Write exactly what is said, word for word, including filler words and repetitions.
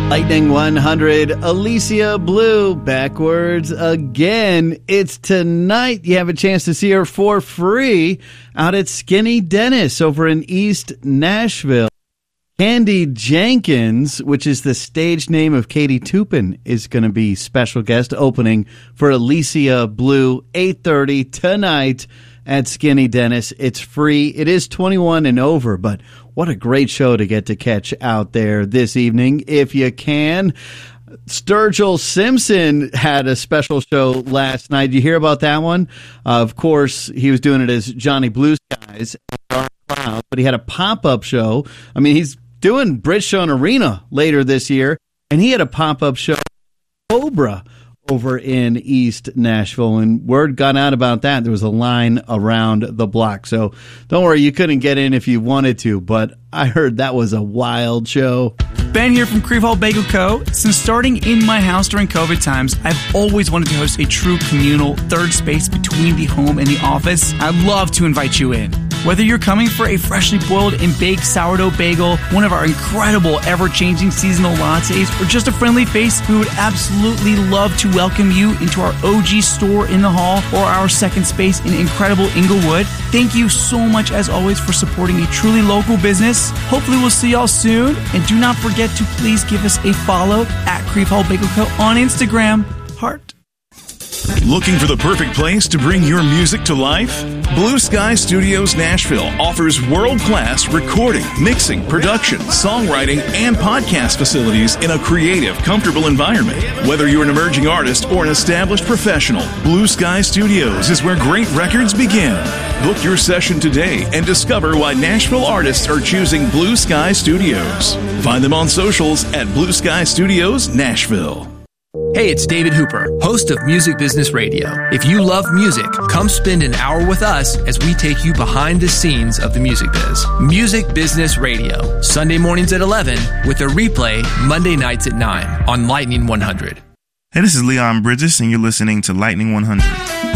Lightning one hundred, Alicia Blue, backwards again. It's tonight. You have a chance to see her for free out at Skinny Dennis over in East Nashville. Candy Jenkins, which is the stage name of Katie Tupin, is going to be special guest opening for Alicia Blue, eight thirty tonight at Skinny Dennis. It's free. It is twenty-one and over, but what a great show to get to catch out there this evening if you can. Sturgill Simpson had a special show last night. Did you hear about that one? Uh, of course, he was doing it as Johnny Blue Skies, but he had a pop-up show. I mean, he's doing Bridgestone Arena later this year, and he had a pop-up show, Cobra, over in East Nashville, and word got out about that. There was a line around the block, so don't worry, you couldn't get in if you wanted to, but I heard that was a wild show. Ben here from Creve Hall Bagel Co. Since starting in my house during COVID times, I've always wanted to host a true communal third space between the home and the office. I'd love to invite you in. Whether you're coming for a freshly boiled and baked sourdough bagel, one of our incredible ever-changing seasonal lattes, or just a friendly face, we would absolutely love to welcome you into our O G store in the hall or our second space in incredible Inglewood. Thank you so much, as always, for supporting a truly local business. Hopefully we'll see y'all soon. And do not forget to please give us a follow at Creve Hall Bagel Co. on Instagram. Heart. Looking for the perfect place to bring your music to life? Blue Sky Studios Nashville offers world-class recording, mixing, production, songwriting, and podcast facilities in a creative, comfortable environment. Whether you're an emerging artist or an established professional, Blue Sky Studios is where great records begin. Book your session today and discover why Nashville artists are choosing Blue Sky Studios. Find them on socials at Blue Sky Studios Nashville. Hey, it's David Hooper, host of Music Business Radio. If you love music, come spend an hour with us as we take you behind the scenes of the music biz. Music Business Radio, Sunday mornings at eleven, with a replay Monday nights at nine on Lightning one hundred. Hey, this is Leon Bridges, and you're listening to Lightning one hundred.